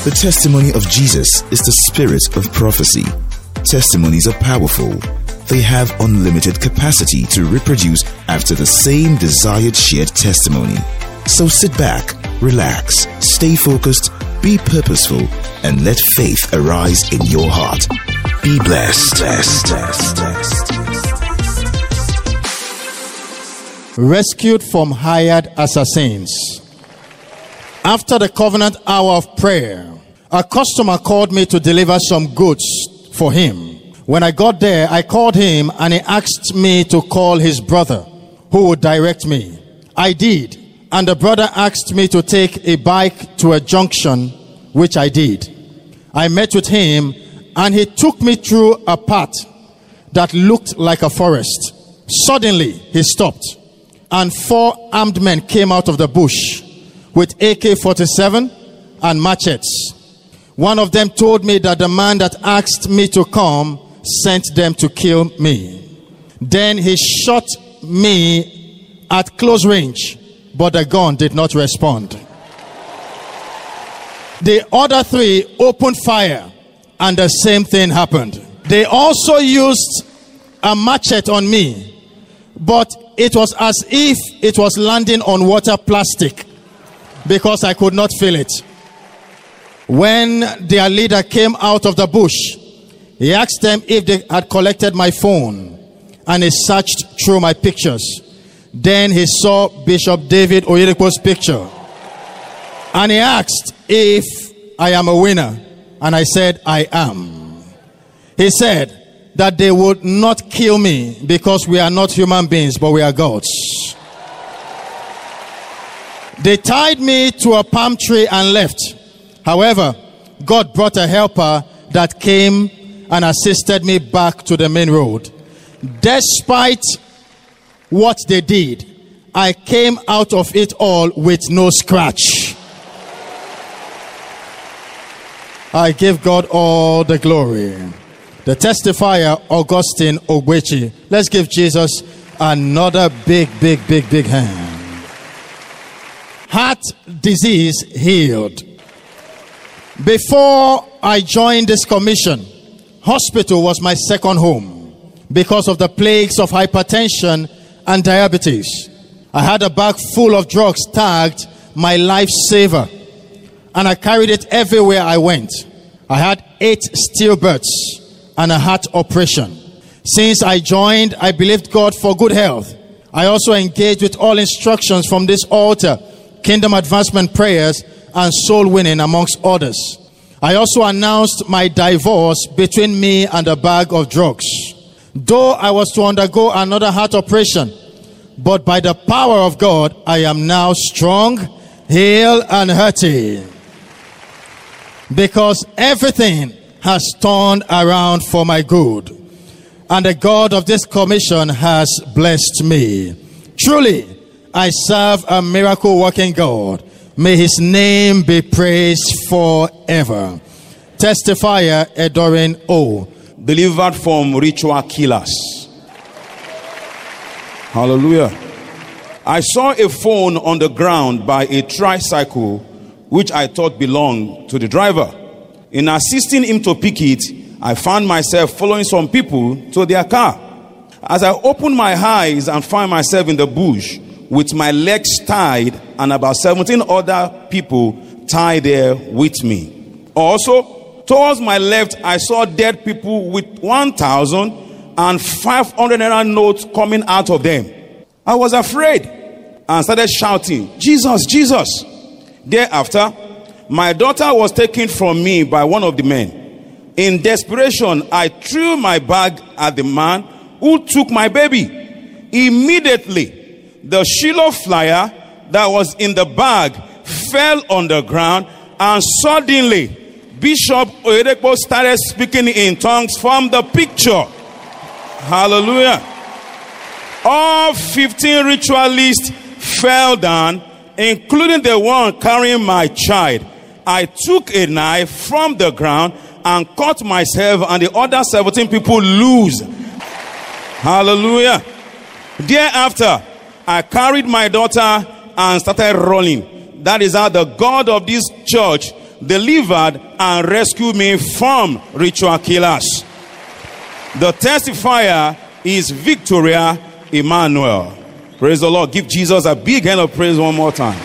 The testimony of Jesus is the spirit of prophecy. Testimonies are powerful. They have unlimited capacity to reproduce after the same desired shared testimony. So sit back, relax, stay focused, be purposeful, and let faith arise in your heart. Be blessed. Rescued from hired assassins. After the covenant hour of prayer, a customer called me to deliver some goods for him. When I got there, I called him and he asked me to call his brother who would direct me. I did, and the brother asked me to take a bike to a junction, which I did. I met with him and he took me through a path that looked like a forest. Suddenly, he stopped and 4 armed men came out of the bush with AK-47 and machetes. One of them told me that the man that asked me to come sent them to kill me. Then he shot me at close range, but the gun did not respond. The other 3 opened fire, and the same thing happened. They also used a machete on me, but it was as if it was landing on water plastic because I could not feel it. When their leader came out of the bush, he asked them if they had collected my phone, and he searched through my pictures. Then he saw Bishop David Oyedepo's picture, and he asked if I am a winner, and I said I am. He said that they would not kill me because we are not human beings, but we are gods. They tied me to a palm tree and left. However, God brought a helper that came and assisted me back to the main road. Despite what they did, I came out of it all with no scratch. I give God all the glory. The testifier, Augustine Ogbechi. Let's give Jesus another big hand. Heart disease healed. Before I joined this commission, hospital was my second home because of the plagues of hypertension and diabetes. I had a bag full of drugs tagged my lifesaver, and I carried it everywhere I went. I had 8 stillbirths and a heart operation. Since I joined, I believed God for good health. I also engaged with all instructions from this altar, kingdom advancement prayers, and soul winning, amongst others. I also announced my divorce between me and a bag of drugs. Though I was to undergo another heart operation, but by the power of God, I am now strong, healed, and healthy. Because everything has turned around for my good. And the God of this commission has blessed me. Truly, I serve a miracle working God. May his name be praised forever. Testifier Edorin O. Delivered from ritual killers. Hallelujah. I saw a phone on the ground by a tricycle, which I thought belonged to the driver. In assisting him to pick it, I found myself following some people to their car. As I opened my eyes and found myself in the bush with my legs tied and about 17 other people tied there with me. Also, towards my left, I saw dead people with 1,500 naira notes coming out of them. I was afraid and started shouting, "Jesus, Jesus!" Thereafter, my daughter was taken from me by one of the men. In desperation, I threw my bag at the man who took my baby. Immediately, the Shiloh flyer that was in the bag fell on the ground, and suddenly Bishop Oyedepo started speaking in tongues from the picture. Hallelujah. All 15 ritualists fell down, including the one carrying my child. I took a knife from the ground and cut myself and the other 17 people loose. Hallelujah. Thereafter, I carried my daughter and started running. That is how the God of this church delivered and rescued me from ritual killers. The testifier is Victoria Emmanuel. Praise the Lord. Give Jesus a big hand of praise one more time.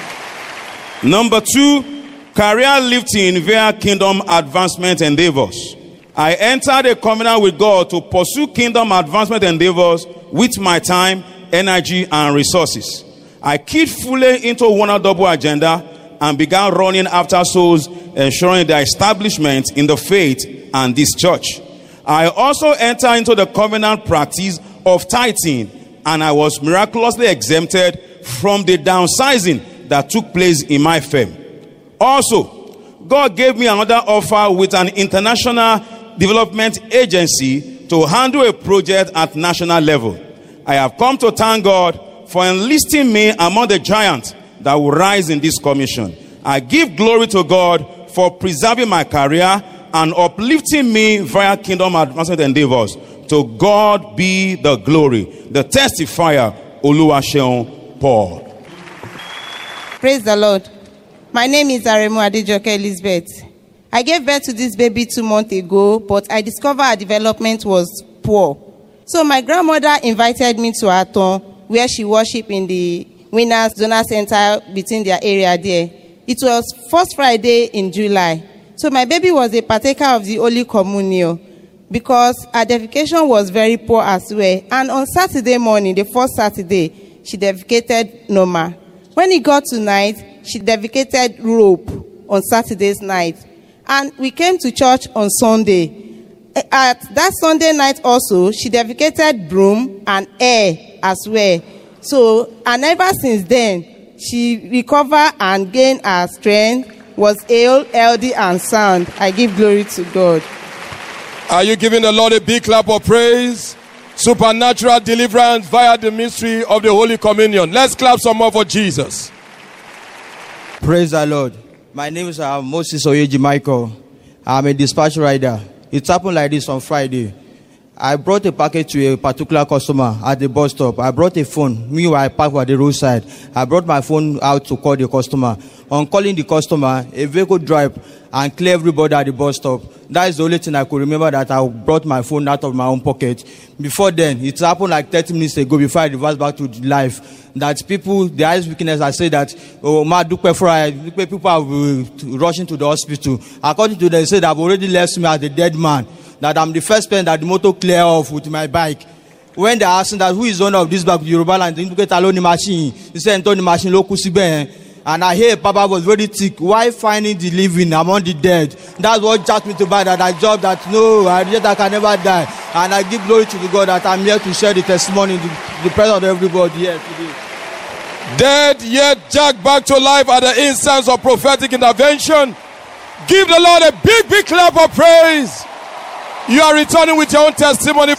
Number 2, career lifting via kingdom advancement endeavors. I entered a covenant with God to pursue kingdom advancement endeavors with my time, energy, and resources. I keyed fully into one double agenda and began running after souls, ensuring their establishment in the faith and this church. I also entered into the covenant practice of tithing, and I was miraculously exempted from the downsizing that took place in my firm. Also, God gave me another offer with an international development agency to handle a project at national level. I have come to thank God for enlisting me among the giants that will rise in this commission. I give glory to God for preserving my career and uplifting me via kingdom advancement endeavors. To God be the glory. The testifier, Oluwaseun Paul. Praise the Lord. My name is Aremu Adejoke Elizabeth. I gave birth to this baby 2 months ago, but I discovered her development was poor. So my grandmother invited me to her town where she worshiped in the Winners Zonal Center within their area there. It was first Friday in July. So my baby was a partaker of the Holy Communion because her defecation was very poor as well. And on Saturday morning, the first Saturday, she defecated normal. When it got to night, she defecated rope on Saturday's night. And we came to church on Sunday. At that Sunday night also, she defecated broom and air as well. So, and ever since then, she recovered and gained her strength, was ill, healthy, and sound. I give glory to God. Are you giving the Lord a big clap of praise? Supernatural deliverance via the mystery of the Holy Communion. Let's clap some more for Jesus. Praise the Lord. My name is Moses Oyeji Michael. I'm a dispatch rider. It happened like this on Friday. I brought a package to a particular customer at the bus stop. I brought a phone. Meanwhile, I parked at the roadside. I brought my phone out to call the customer. On calling the customer, a vehicle drive and clear everybody at the bus stop. That is the only thing I could remember, that I brought my phone out of my own pocket. Before then, it happened like 30 minutes ago before I reversed back to life. That people, the eyes weakness, I say that, people are rushing to the hospital. According to them, they say that I've already left me as a dead man. That I'm the first person that the motor clear off with my bike. When they asking that who is the owner of this bike, Yoruba land, they get alone the machine. He said, "Anthony machine local sibe." And I hear Papa was very thick. Why finding the living among the dead? That's what jacked me to buy that I job that no, I can never die. And I give glory to the God that I'm here to share the testimony, the presence of everybody here today. Dead yet jacked back to life at the instance of prophetic intervention. Give the Lord a big, big clap of praise. You are returning with your own testimony.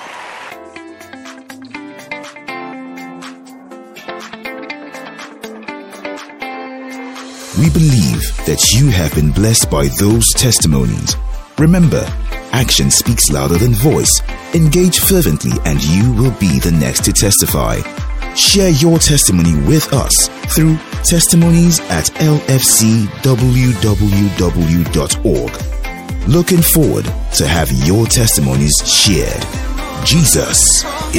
We believe that you have been blessed by those testimonies. Remember, action speaks louder than voice. Engage fervently and you will be the next to testify. Share your testimony with us through testimonies@lfcwww.org. Looking forward to have your testimonies shared. Jesus is